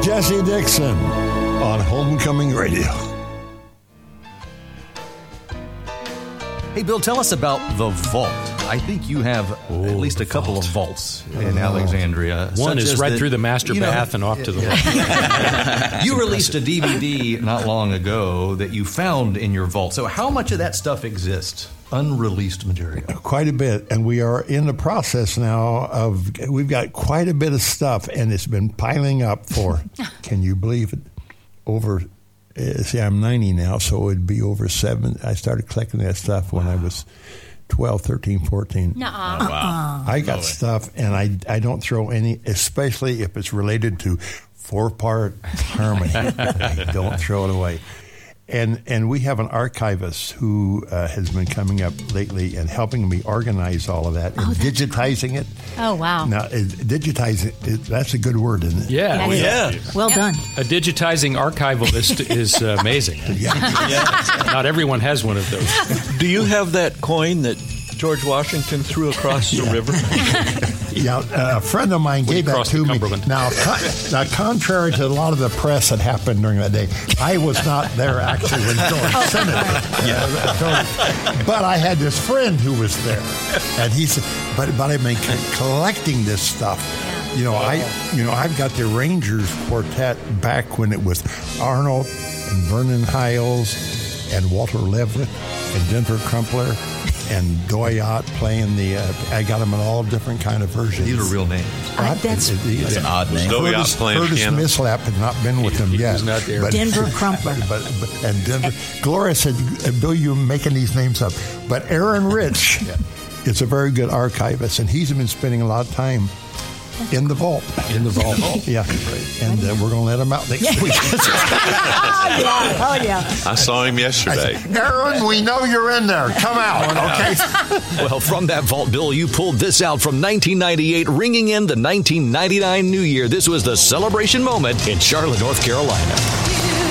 Jesse Dixon on Homecoming Radio. Hey, Bill, tell us about the vault. I think you have at least a couple of vaults in Alexandria. One is right through the master bath and off to the left. You released a DVD not long ago that you found in your vault. So how much of that stuff exists? Unreleased material. Quite a bit, and we are in the process now of, we've got quite a bit of stuff, and it's been piling up for, can you believe it, over, see, I'm 90 now, so it'd be over 7. I started collecting that stuff when I was 12, 13, 14. Nuh-uh. Oh, wow. I got stuff, and I don't throw any, especially if it's related to 4-part harmony. I don't throw it away. And we have an archivist who has been coming up lately and helping me organize all of that and digitizing it. Oh, wow. Now, digitizing, that's a good word, isn't it? Yeah. Well done. A digitizing archivalist is amazing. Not everyone has one of those. Do you have that coin that George Washington threw across the river? Yeah, a friend of mine gave that to me. Now, contrary to a lot of the press that happened during that day, I was not there actually when George sent it. But I had this friend who was there, and he said, "But I've been collecting this stuff. You know, I've got the Rangers quartet back when it was Arnold and Vernon Hiles and Walter Leverett and Denver Crumpler." And Doyot playing the, I got them in all different kind of versions. These are real names. That's an odd name. Curtis Mislap had not been with them yet. He's not there. Denver Crumpler. And Denver. Gloria said, Bill, you're making these names up. But Aaron Rich is a very good archivist, and he's been spending a lot of time in the vault. In the vault. Yeah. And we're going to let him out next week. Oh, yeah. I saw him yesterday. Aaron, we know you're in there. Come out, okay? Well, from that vault, Bill, you pulled this out from 1998, ringing in the 1999 New Year. This was the celebration moment in Charlotte, North Carolina.